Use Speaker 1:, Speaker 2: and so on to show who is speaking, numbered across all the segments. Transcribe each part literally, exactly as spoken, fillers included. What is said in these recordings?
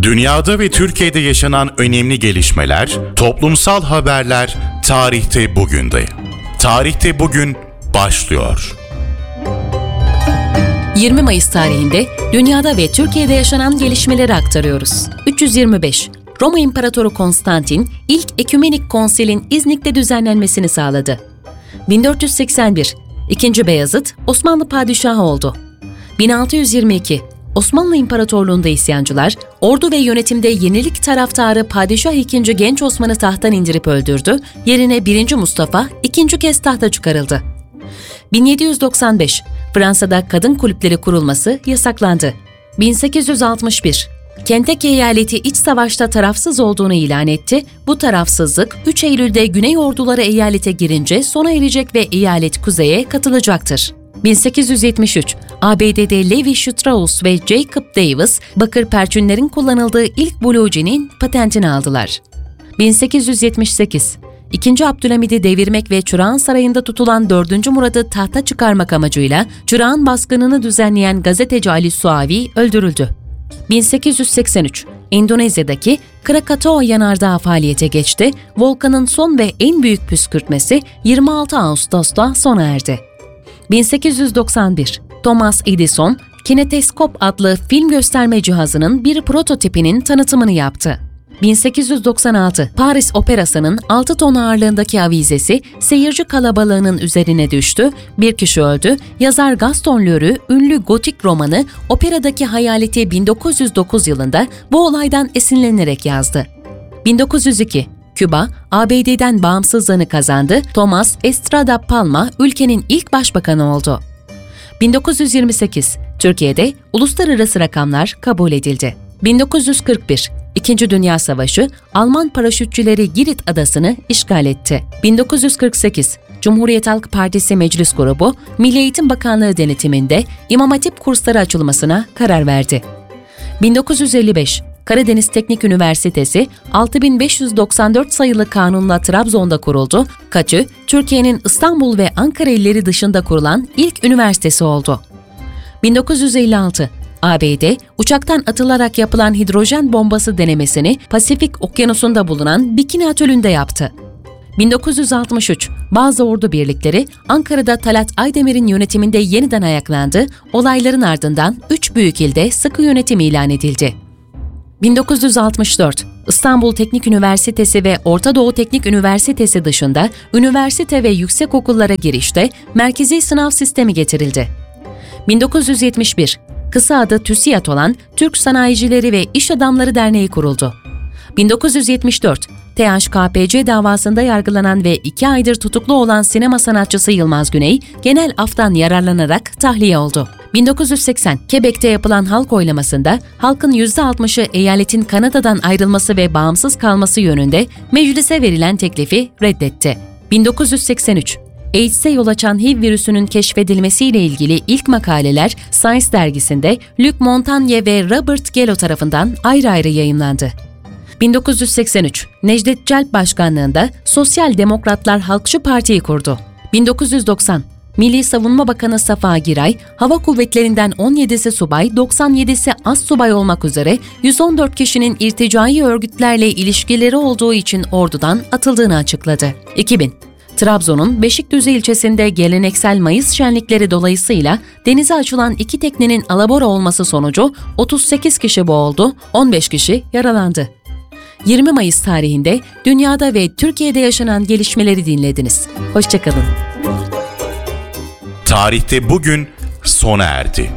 Speaker 1: Dünyada ve Türkiye'de yaşanan önemli gelişmeler, toplumsal haberler tarihte bugünde. Tarihte bugün başlıyor.
Speaker 2: yirmi Mayıs tarihinde dünyada ve Türkiye'de yaşanan gelişmeleri aktarıyoruz. üç yüz yirmi beş Roma İmparatoru Konstantin ilk Ekümenik Konsilin İznik'te düzenlenmesini sağladı. bin dört yüz seksen bir İkinci Beyazıt Osmanlı padişahı oldu. bin altı yüz yirmi iki Osmanlı İmparatorluğu'nda isyancılar, ordu ve yönetimde yenilik taraftarı Padişah ikinci. Genç Osman'ı tahttan indirip öldürdü, yerine birinci. Mustafa ikinci kez tahta çıkarıldı. bin yedi yüz doksan beş Fransa'da kadın kulüpleri kurulması yasaklandı. bin sekiz yüz altmış bir Kentucky eyaleti iç savaşta tarafsız olduğunu ilan etti. Bu tarafsızlık üç Eylül'de Güney orduları eyalete girince sona erecek ve eyalet kuzeye katılacaktır. bin sekiz yüz yetmiş üç A B D'de Levi Strauss ve Jacob Davis, bakır perçinlerin kullanıldığı ilk blue jean'in patentini aldılar. bin sekiz yüz yetmiş sekiz İkinci Abdülhamid'i devirmek ve Çırağan Sarayı'nda tutulan dördüncü. Murad'ı tahta çıkarmak amacıyla Çırağan baskınını düzenleyen gazeteci Ali Suavi öldürüldü. bin sekiz yüz seksen üç Endonezya'daki Krakatoa yanardağı faaliyete geçti. Volkanın son ve en büyük püskürtmesi yirmi altı Ağustos'ta sona erdi. bin sekiz yüz doksan bir Thomas Edison, kineteskop adlı film gösterme cihazının bir prototipinin tanıtımını yaptı. bin sekiz yüz doksan altı Paris Operası'nın altı ton ağırlığındaki avizesi seyirci kalabalığının üzerine düştü, bir kişi öldü. Yazar Gaston Leroux, ünlü gotik romanı Operadaki Hayaleti bin dokuz yüz dokuz yılında bu olaydan esinlenerek yazdı. bin dokuz yüz iki Küba, A B D'den bağımsızlığını kazandı. Thomas Estrada Palma, ülkenin ilk başbakanı oldu. bin dokuz yüz yirmi sekiz Türkiye'de uluslararası rakamlar kabul edildi. bin dokuz yüz kırk bir İkinci Dünya Savaşı, Alman paraşütçüleri Girit adasını işgal etti. bin dokuz yüz kırk sekiz Cumhuriyet Halk Partisi Meclis Grubu, Milli Eğitim Bakanlığı denetiminde İmam Hatip kursları açılmasına karar verdi. bin dokuz yüz elli beş Karadeniz Teknik Üniversitesi altı bin beş yüz doksan dört sayılı kanunla Trabzon'da kuruldu. KATÜ, Türkiye'nin İstanbul ve Ankara illeri dışında kurulan ilk üniversitesi oldu. bin dokuz yüz elli altı A B D, uçaktan atılarak yapılan hidrojen bombası denemesini Pasifik Okyanusu'nda bulunan Bikini Atölü'nde yaptı. bin dokuz yüz altmış üç Bazı ordu birlikleri Ankara'da Talat Aydemir'in yönetiminde yeniden ayaklandı. Olayların ardından üç büyük ilde sıkı yönetim ilan edildi. bin dokuz yüz altmış dört İstanbul Teknik Üniversitesi ve Orta Doğu Teknik Üniversitesi dışında üniversite ve yüksekokullara girişte merkezi sınav sistemi getirildi. bin dokuz yüz yetmiş bir Kısa adı TÜSİAD olan Türk Sanayicileri ve İş Adamları Derneği kuruldu. bin dokuz yüz yetmiş dört T H K P C davasında yargılanan ve iki aydır tutuklu olan sinema sanatçısı Yılmaz Güney, genel aftan yararlanarak tahliye oldu. bin dokuz yüz seksen Quebec'te yapılan halk oylamasında halkın yüzde altmışı eyaletin Kanada'dan ayrılması ve bağımsız kalması yönünde meclise verilen teklifi reddetti. bin dokuz yüz seksen üç AIDS'e yol açan H I V virüsünün keşfedilmesiyle ilgili ilk makaleler Science dergisinde Luc Montagnier ve Robert Gallo tarafından ayrı ayrı yayımlandı. bin dokuz yüz seksen üç Necdet Celp başkanlığında Sosyal Demokratlar Halkçı Parti'yi kurdu. bin dokuz yüz doksan Milli Savunma Bakanı Safa Giray, hava kuvvetlerinden on yedisi subay, doksan yedisi astsubay olmak üzere yüz on dört kişinin irticai örgütlerle ilişkileri olduğu için ordudan atıldığını açıkladı. iki bin Trabzon'un Beşikdüzü ilçesinde geleneksel Mayıs şenlikleri dolayısıyla denize açılan iki teknenin alabora olması sonucu otuz sekiz kişi boğuldu, on beş kişi yaralandı. yirmi Mayıs tarihinde dünyada ve Türkiye'de yaşanan gelişmeleri dinlediniz. Hoşça kalın.
Speaker 1: Tarihte bugün sona erdi.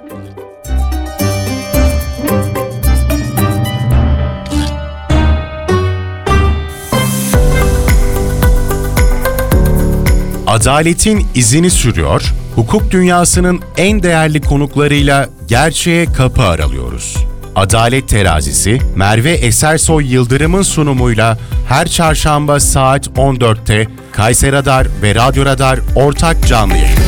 Speaker 1: Adaletin izini sürüyor, hukuk dünyasının en değerli konuklarıyla gerçeğe kapı aralıyoruz. Adalet Terazisi, Merve Esersoy Yıldırım'ın sunumuyla her çarşamba saat on dörtte Kayser Radar ve Radyo Radar ortak canlı yayında.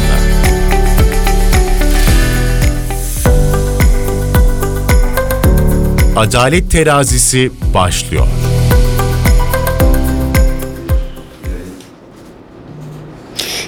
Speaker 1: Adalet Terazisi başlıyor.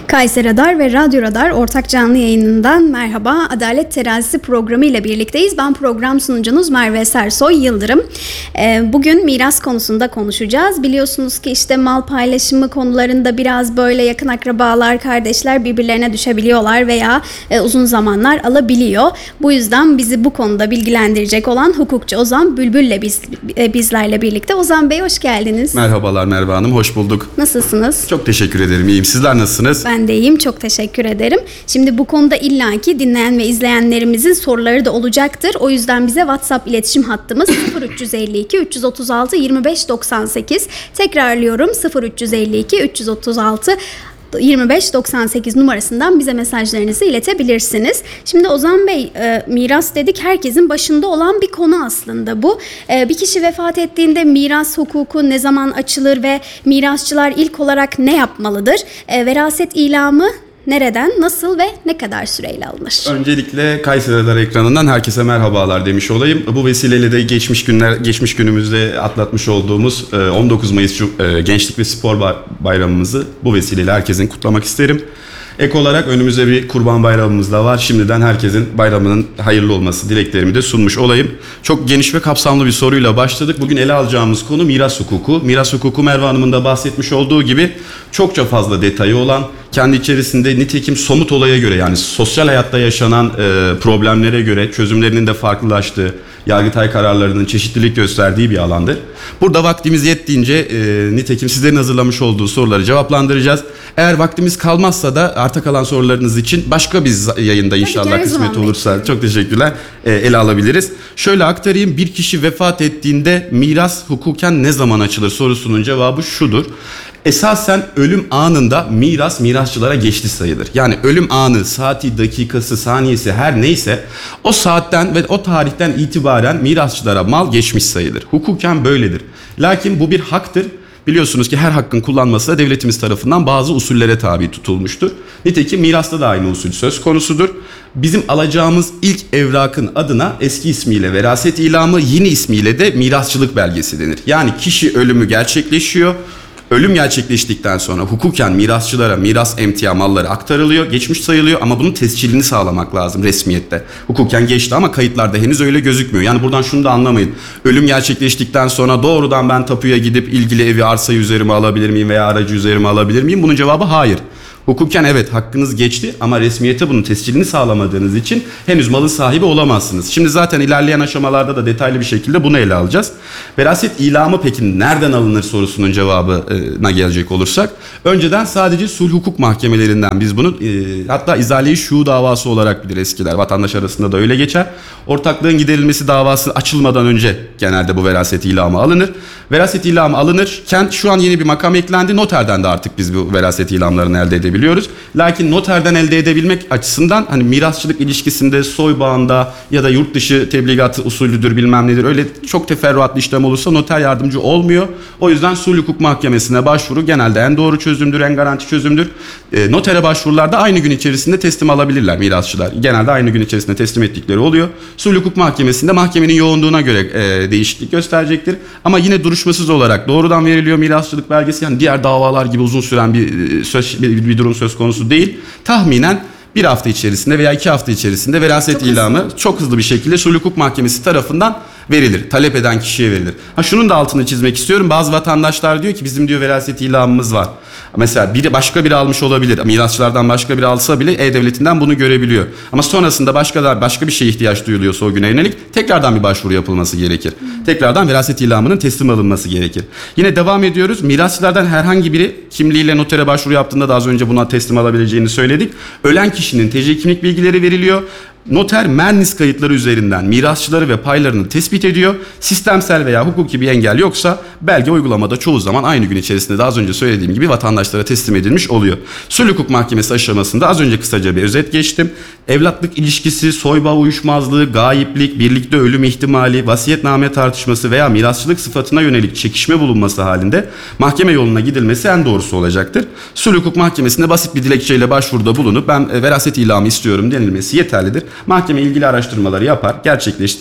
Speaker 3: Kayseri Radar ve Radyo Radar ortak canlı yayınından merhaba. Adalet Terazisi programı ile birlikteyiz. Ben program sunucunuz Merve Sersoy Yıldırım. Bugün miras konusunda konuşacağız. Biliyorsunuz ki işte mal paylaşımı konularında biraz böyle yakın akrabalar, kardeşler birbirlerine düşebiliyorlar veya uzun zamanlar alabiliyor. Bu yüzden bizi bu konuda bilgilendirecek olan hukukçu Ozan Bülbül ile biz, bizlerle birlikte. Ozan Bey hoş geldiniz.
Speaker 4: Merhabalar Merve Hanım, hoş bulduk.
Speaker 3: Nasılsınız?
Speaker 4: Çok teşekkür ederim, iyiyim. Sizler nasılsınız?
Speaker 3: Ben de iyiyim, çok teşekkür ederim. Şimdi bu konuda illaki dinleyen ve izleyenlerimizin soruları da olacaktır. O yüzden bize WhatsApp iletişim hattımız sıfır üç elli iki üç otuz altı yirmi beş doksan sekiz. Tekrarlıyorum sıfır üç elli iki üç otuz altı yirmi beş doksan sekiz numarasından bize mesajlarınızı iletebilirsiniz. Şimdi Ozan Bey, e, miras dedik, herkesin başında olan bir konu aslında bu. E, bir kişi vefat ettiğinde miras hukuku ne zaman açılır ve mirasçılar ilk olarak ne yapmalıdır? E, veraset ilamı nereden, nasıl ve ne kadar süreyle alınır?
Speaker 4: Öncelikle Kayseri Radar ekranından herkese merhabalar demiş olayım. Bu vesileyle de geçmiş günler, geçmiş günümüzde atlatmış olduğumuz on dokuz Mayıs Gençlik ve Spor Bayramımızı bu vesileyle herkesin kutlamak isterim. Ek olarak önümüzde bir Kurban Bayramımız da var. Şimdiden herkesin bayramının hayırlı olması dileklerimi de sunmuş olayım. Çok geniş ve kapsamlı bir soruyla başladık. Bugün ele alacağımız konu miras hukuku. Miras hukuku Merve Hanım'ın da bahsetmiş olduğu gibi çokça fazla detayı olan, kendi içerisinde nitekim somut olaya göre, yani sosyal hayatta yaşanan e, problemlere göre çözümlerinin de farklılaştığı, Yargıtay kararlarının çeşitlilik gösterdiği bir alandır. Burada vaktimiz yettiğince e, nitekim sizlerin hazırlamış olduğu soruları cevaplandıracağız. Eğer vaktimiz kalmazsa da arta kalan sorularınız için başka bir yayında inşallah
Speaker 3: Tabii,
Speaker 4: kısmet olursa bekliyorum. Çok teşekkürler e, ele alabiliriz. Şöyle aktarayım, bir kişi vefat ettiğinde miras hukuken ne zaman açılır sorusunun cevabı şudur. Esasen ölüm anında miras mirasçılara geçti sayılır. Yani ölüm anı, saati, dakikası, saniyesi her neyse o saatten ve o tarihten itibaren mirasçılara mal geçmiş sayılır. Hukuken böyledir. Lakin bu bir haktır. Biliyorsunuz ki her hakkın kullanması da devletimiz tarafından bazı usullere tabi tutulmuştur. Nitekim mirasta da aynı usul söz konusudur. Bizim alacağımız ilk evrakın adına eski ismiyle veraset ilamı, yeni ismiyle de mirasçılık belgesi denir. Yani kişi ölümü gerçekleşiyor. Ölüm gerçekleştikten sonra hukuken mirasçılara miras emtia malları aktarılıyor, geçmiş sayılıyor ama bunun tescilini sağlamak lazım resmiyette. Hukuken geçti ama kayıtlarda henüz öyle gözükmüyor. Yani buradan şunu da anlamayın. Ölüm gerçekleştikten sonra doğrudan ben tapuya gidip ilgili evi, arsayı üzerime alabilir miyim veya aracı üzerime alabilir miyim? Bunun cevabı hayır. Hukuken evet hakkınız geçti ama resmiyete bunun tescilini sağlamadığınız için henüz malın sahibi olamazsınız. Şimdi zaten ilerleyen aşamalarda da detaylı bir şekilde bunu ele alacağız. Veraset ilamı peki nereden alınır sorusunun cevabına gelecek olursak, önceden sadece sulh hukuk mahkemelerinden biz bunu e, hatta izale-i şuu davası olarak bilir eskiler. Vatandaş arasında da öyle geçer. Ortaklığın giderilmesi davası açılmadan önce genelde bu veraset ilamı alınır. Veraset ilamı alınırken şu an yeni bir makam eklendi. Noterden de artık biz bu veraset ilamlarını elde edebiliyoruz. Lakin noterden elde edebilmek açısından hani mirasçılık ilişkisinde, soy bağında ya da yurt dışı tebligat usulüdür bilmem nedir öyle çok teferruatlı işlem olursa noter yardımcı olmuyor. O yüzden sulh hukuk mahkemesine başvuru genelde en doğru çözümdür, en garanti çözümdür. E, notere başvurularda aynı gün içerisinde teslim alabilirler mirasçılar. Genelde aynı gün içerisinde teslim ettikleri oluyor. Sulh hukuk mahkemesinde mahkemenin yoğunluğuna göre e, değişiklik gösterecektir. Ama yine duruşmasız olarak doğrudan veriliyor mirasçılık belgesi. Yani diğer davalar gibi uzun süren bir söz bir, bir durum söz konusu değil. Tahminen bir hafta içerisinde veya iki hafta içerisinde veraset çok ilamı hızlı. çok hızlı bir şekilde sulh hukuk mahkemesi tarafından verilir. Talep eden kişiye verilir. Ha şunun da altını çizmek istiyorum. Bazı vatandaşlar diyor ki bizim diyor veraset ilamımız var. Mesela biri başka biri almış olabilir. Mirasçılardan başka biri alsa bile E-Devleti'nden bunu görebiliyor. Ama sonrasında başka başka bir şeye ihtiyaç duyuluyorsa o güne yönelik tekrardan bir başvuru yapılması gerekir. Hmm. Tekrardan veraset ilamının teslim alınması gerekir. Yine devam ediyoruz. Mirasçılardan herhangi biri kimliğiyle notere başvuru yaptığında da az önce buna teslim alabileceğini söyledik. Ölen kişinin T C kimlik bilgileri veriliyor. Noter Mernis kayıtları üzerinden mirasçıları ve paylarını tespit ediyor. Sistemsel veya hukuki bir engel yoksa belge uygulamada çoğu zaman aynı gün içerisinde de az önce söylediğim gibi vatandaşlara teslim edilmiş oluyor. Sulh hukuk mahkemesi aşamasında az önce kısaca bir özet geçtim. Evlatlık ilişkisi, soybağı uyuşmazlığı, gayiplik, birlikte ölüm ihtimali, vasiyetname tartışması veya mirasçılık sıfatına yönelik çekişme bulunması halinde mahkeme yoluna gidilmesi en doğrusu olacaktır. Sulh hukuk mahkemesinde basit bir dilekçeyle başvuruda bulunup ben veraset ilamı istiyorum denilmesi yeterlidir. Mahkeme ilgili araştırmaları yapar, gerçekleştirir.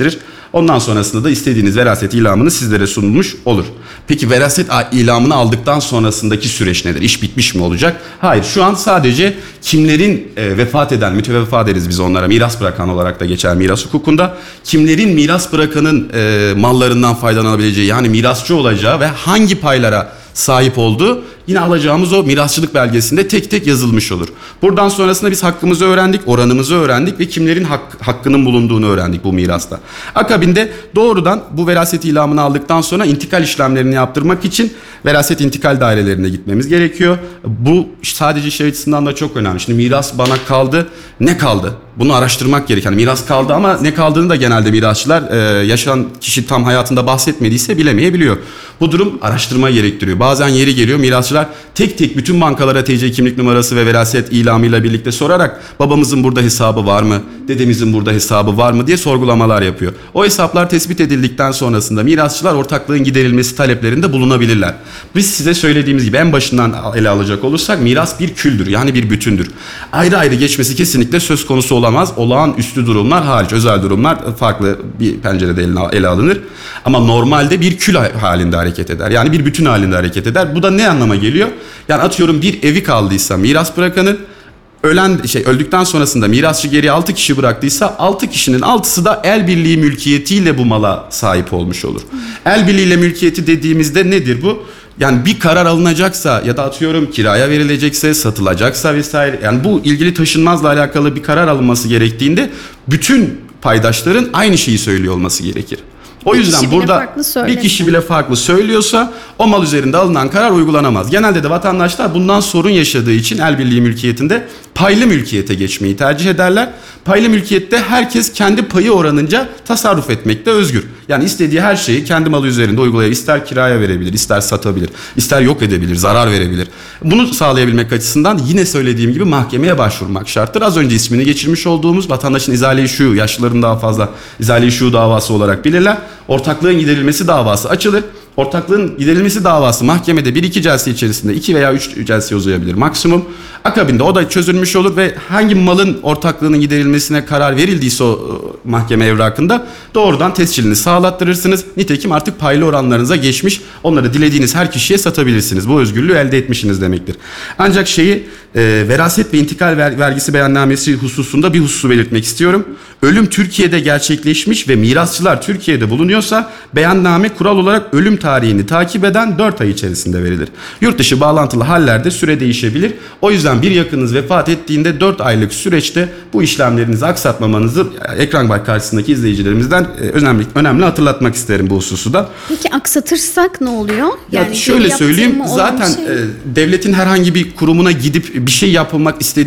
Speaker 4: Ondan sonrasında da istediğiniz veraset ilamını sizlere sunulmuş olur. Peki veraset ilamını aldıktan sonrasındaki süreç nedir? İş bitmiş mi olacak? Hayır, şu an sadece kimlerin e, vefat eden, müteveffa deriz biz onlara, miras bırakan olarak da geçer miras hukukunda. Kimlerin miras bırakanın e, mallarından faydalanabileceği, yani mirasçı olacağı ve hangi paylara sahip olduğu yine alacağımız o mirasçılık belgesinde tek tek yazılmış olur. Buradan sonrasında biz hakkımızı öğrendik, oranımızı öğrendik ve kimlerin hak, hakkının bulunduğunu öğrendik bu mirasta. Akabinde doğrudan bu veraset ilamını aldıktan sonra intikal işlemlerini yaptırmak için veraset intikal dairelerine gitmemiz gerekiyor. Bu sadece şey açısından da çok önemli. Şimdi miras bana kaldı, ne kaldı? Bunu araştırmak gereken, yani miras kaldı ama ne kaldığını da genelde mirasçılar e, yaşayan kişi tam hayatında bahsetmediyse bilemeyebiliyor. Bu durum araştırma gerektiriyor. Bazen yeri geliyor mirasçılar tek tek bütün bankalara T C kimlik numarası ve veraset ilamıyla birlikte sorarak babamızın burada hesabı var mı, dedemizin burada hesabı var mı diye sorgulamalar yapıyor. O hesaplar tespit edildikten sonrasında mirasçılar ortaklığın giderilmesi taleplerinde bulunabilirler. Biz size söylediğimiz gibi en başından ele alacak olursak miras bir küldür, yani bir bütündür. Ayrı ayrı geçmesi kesinlikle söz konusu olamaz. Olağanüstü durumlar hariç, özel durumlar farklı bir pencerede ele, ele alınır. Ama normalde bir kül halinde hareket eder. Yani bir bütün halinde hareket eder. Bu da ne anlama geliyor? Yani atıyorum bir evi kaldıysa miras bırakanın, ölen şey öldükten sonrasında mirasçı geriye altı kişi bıraktıysa altı kişinin altısı da el birliği mülkiyetiyle bu mala sahip olmuş olur. El birliğiyle mülkiyeti dediğimizde nedir bu? Yani bir karar alınacaksa ya da atıyorum kiraya verilecekse, satılacaksa vesaire, yani bu ilgili taşınmazla alakalı bir karar alınması gerektiğinde bütün paydaşların aynı şeyi söylüyor olması gerekir. O
Speaker 3: bir
Speaker 4: yüzden burada bir kişi bile farklı söylüyorsa o mal üzerinde alınan karar uygulanamaz. Genelde de vatandaşlar bundan sorun yaşadığı için el birliği mülkiyetinde paylı mülkiyete geçmeyi tercih ederler. Paylı mülkiyette herkes kendi payı oranınca tasarruf etmekte özgür. Yani istediği her şeyi kendi malı üzerinde uygulayabilir. İster kiraya verebilir, ister satabilir, ister yok edebilir, zarar verebilir. Bunu sağlayabilmek açısından yine söylediğim gibi mahkemeye başvurmak şarttır. Az önce ismini geçirmiş olduğumuz vatandaşın izale-i şuyu, yaşlıların daha fazla izale-i şuyu davası olarak bilirler. Ortaklığın giderilmesi davası açılır. Ortaklığın giderilmesi davası mahkemede bir iki celse içerisinde iki veya üç celse uzayabilir maksimum. Akabinde o da çözülmüş olur ve hangi malın ortaklığının giderilmesine karar verildiyse o mahkeme evrakında doğrudan tescilini sağlattırırsınız. Nitekim artık paylı oranlarınıza geçmiş, onları dilediğiniz her kişiye satabilirsiniz. Bu özgürlüğü elde etmişsiniz demektir. Ancak şeyi e, veraset ve intikal ver, vergisi beyannamesi hususunda bir hususu belirtmek istiyorum. Ölüm Türkiye'de gerçekleşmiş ve mirasçılar Türkiye'de bulunuyorsa beyanname kural olarak ölüm tarihini takip eden dört ay içerisinde verilir. Yurt dışı bağlantılı hallerde süre değişebilir. O yüzden bir yakınınız vefat ettiğinde dört aylık süreçte bu işlemlerinizi aksatmamanızı ekran baş karşısındaki izleyicilerimizden önemli önemli hatırlatmak isterim bu hususu da.
Speaker 3: Peki aksatırsak ne oluyor?
Speaker 4: Yani ya şöyle söyleyeyim, zaten şey... devletin herhangi bir kurumuna gidip bir şey yapılmak istediği